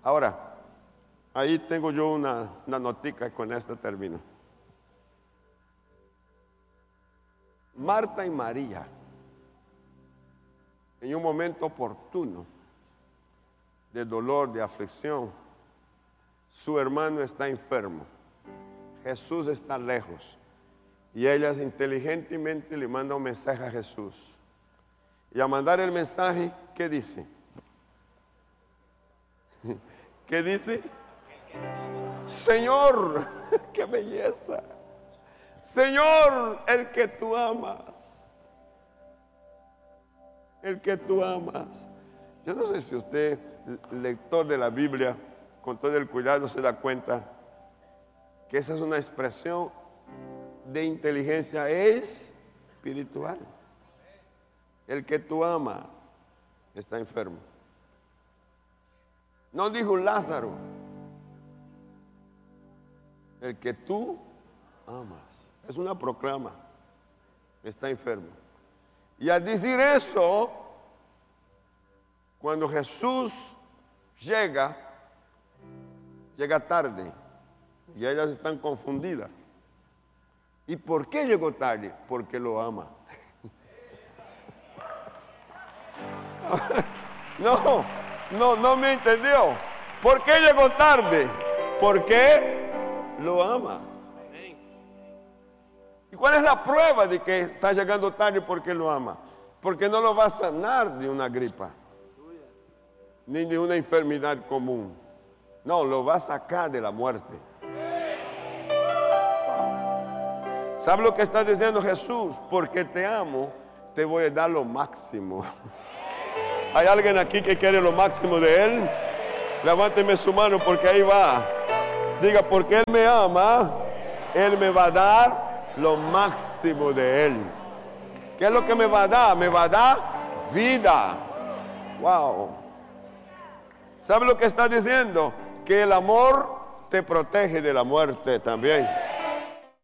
Ahora, ahí tengo yo una notica y con esta termino. Marta y María, en un momento oportuno de dolor, de aflicción, su hermano está enfermo, Jesús está lejos, y ellas inteligentemente le mandan un mensaje a Jesús. Y al mandar el mensaje, ¿qué dice? ¿Qué dice? Señor, qué belleza. Señor, el que tú amas. El que tú amas. Yo no sé si usted, lector de la Biblia, con todo el cuidado se da cuenta que esa es una expresión de inteligencia espiritual. El que tú amas está enfermo. No dijo Lázaro. El que tú amas. Es una proclama. Está enfermo. Y al decir eso, cuando Jesús llega tarde. Y ellas están confundidas. ¿Y por qué llegó tarde? Porque lo ama. No me entendió. ¿Por qué llegó tarde? Porque lo ama. ¿Y cuál es la prueba de que está llegando tarde porque lo ama? Porque no lo va a sanar de una gripa, ni de una enfermedad común. No, lo va a sacar de la muerte. ¿Sabe lo que está diciendo Jesús? Porque te amo, te voy a dar lo máximo. ¿Hay alguien aquí que quiere lo máximo de Él? Levánteme su mano porque ahí va. Diga, porque Él me ama, Él me va a dar lo máximo de Él. ¿Qué es lo que me va a dar? Me va a dar vida. Wow. ¿Sabe lo que está diciendo? Que el amor te protege de la muerte también.